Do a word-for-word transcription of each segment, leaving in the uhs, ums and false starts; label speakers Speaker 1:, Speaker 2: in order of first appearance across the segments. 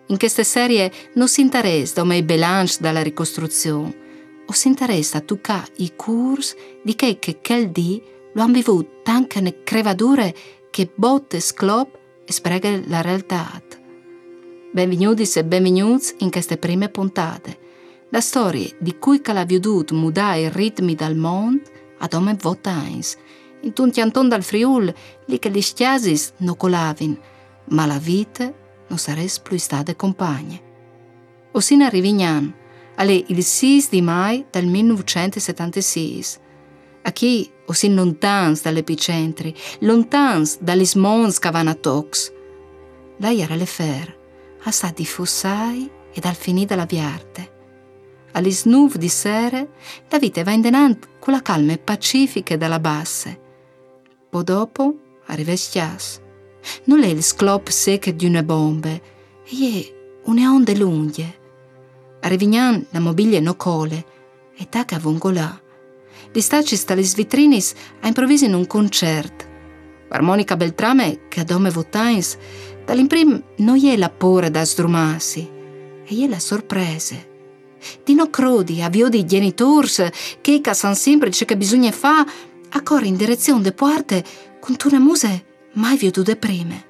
Speaker 1: In queste serie non si interessa come i bilanci della ricostruzione, o si interessa a toccare i curs di che che quel dì lo hanno vivuto anche ne crevadure che botte sclop e sprega la realtà. Benvenuti e benvenuti in queste prime puntate. La storia di cui che l'ha veduto mudare i ritmi del mondo ad ome votains. In tutti anton dal Friul, lì che gli stiasis non colavin, ma la vita non sarebbe più stata compagna. Osina Rivignan, alle il sei di maio del millenovecentosettantasei. A chi, ossin lontans dall'epicentri, lontans dagli smons che vanno a tox. Lei era le fer, a sta di fossai ed al finì della viarte. Alle snuv di sere, la vita va indenant quella calma e pacifica della basse. Poi dopo arriva il chias. Non è il sclop secco di una bomba, è una onde lunghe. A Rivignan la mobilia no cole e tacca vongolà. Gli stacci sta le vitrinis a improvviso in un concerto. Armonica Beltrame, che ad ome votains, dall'imprim non è la paura da sdrumarsi, e è la sorpresa. Di no crodi, avvio di genitors, che san sempre ciò che bisogna fa, a corre in direzione de parte con una muse mai vedute prime.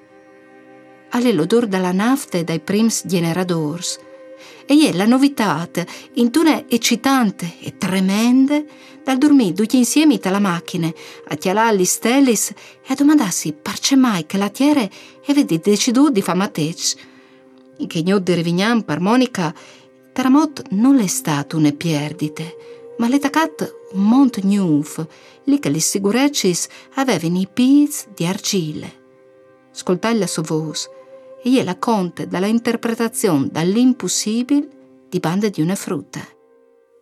Speaker 1: Alle l'odor della nafta e dai prims generadors. E è la novità, in tune eccitante e tremende, dal dormire tutti insieme alla macchina, a chialare gli stellis e a domandarsi perché mai che la tiere e vedi deciduto di fare matech. In che gnò di Rivignan per Monica, Taramot non è stato una perdite, ma l'è taccat un monte nuovo, lì che gli sigureccis avevano i piz di argille. Ascoltai la sua voce, e gliela conta dalla interpretazione dall'impossibile di bande di una frutta.